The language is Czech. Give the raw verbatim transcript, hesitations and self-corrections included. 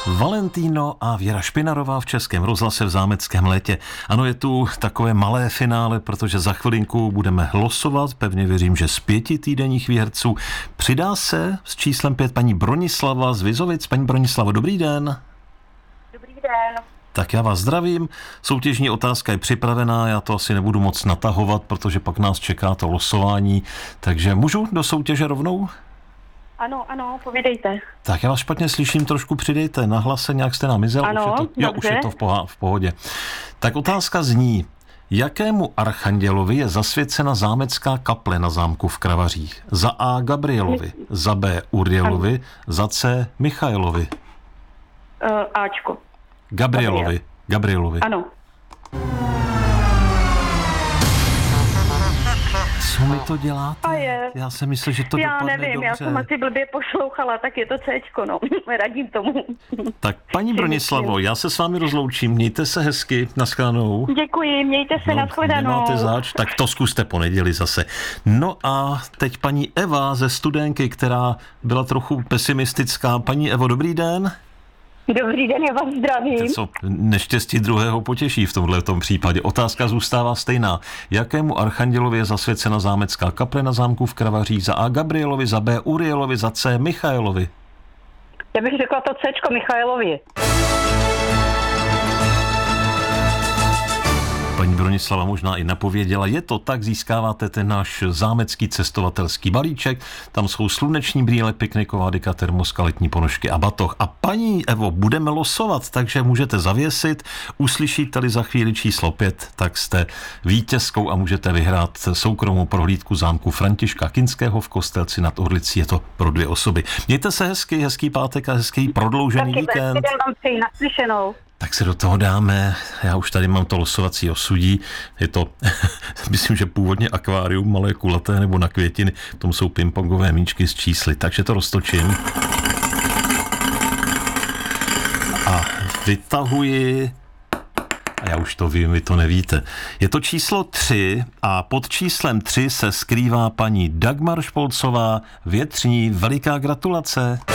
Valentino a Věra Špinarová v Českém rozhlase v Zámeckém létě. Ano, je tu takové malé finále, protože za chvilinku budeme losovat, pevně věřím, že z pěti týdenních výherců. Přidá se s číslem pět paní Bronislava z Vizovic. Paní Bronislavo, dobrý den. Dobrý den. Tak já vás zdravím. Soutěžní otázka je připravená, já to asi nebudu moc natahovat, protože pak nás čeká to losování. Takže můžu do soutěže rovnou? Ano, ano, povídejte. Tak já vás špatně slyším, trošku přidejte na hlase, nějak jste nám mizel. Ano, už je to, jo, už je to v, poha- v pohodě. Tak otázka zní, jakému archandělovi je zasvěcena zámecká kaple na zámku v Kravařích? Za A. Gabrielovi, za B. Urielovi, za C. Michailovi. Uh, Ačko. Gabrielovi. Gabriel. Gabrielovi. Ano. Co mi to děláte? A je. Já jsem myslel, že to Já dopadne nevím, dobře. já jsem asi blbě poslouchala, tak je to Cčko, no. Radím tomu. Tak paní Bronislavo, já se s vámi rozloučím. Mějte se hezky, nashledanou. Děkuji, mějte se, No, nashledanou. nemáte zač, tak to zkuste po neděli zase. No a teď paní Eva ze Studenky, která byla trochu pesimistická. Paní Evo, dobrý den. Dobrý den, já vás zdravím. Co neštěstí druhého potěší v tomhle tom případě. Otázka zůstává stejná. Jakému archandělovi je zasvěcena zámecká kaple na zámku v Kravařích? Za A. Gabrielovi, za B. Urielovi, za C. Michailovi. Já bych řekla to Cčko Michailovi. Paní Bronislava možná i napověděla, je to tak, získáváte ten náš zámecký cestovatelský balíček, tam jsou sluneční brýle, pikniková deka, termoska, letní ponožky a batoh. A paní Evo, budeme losovat, takže můžete zavěsit, uslyšíte-li za chvíli číslo pět, tak jste vítězkou a můžete vyhrát soukromou prohlídku zámku Františka Kinského v Kostelci nad Orlicí, je to pro dvě osoby. Mějte se hezky, hezký pátek a hezký prodloužený Taky víkend. taky vám přeji, naslyšenou. Tak se do toho dáme. Já už tady mám to losovací osudí. Je to, myslím, že původně akvárium, malé kulaté nebo na květiny. V tom jsou pingpongové míčky s čísly. Takže to roztočím. A vytahuji. A já už to vím, vy to nevíte. Je to číslo tři a pod číslem tři se skrývá paní Dagmar Špolcová. Větřní, veliká gratulace.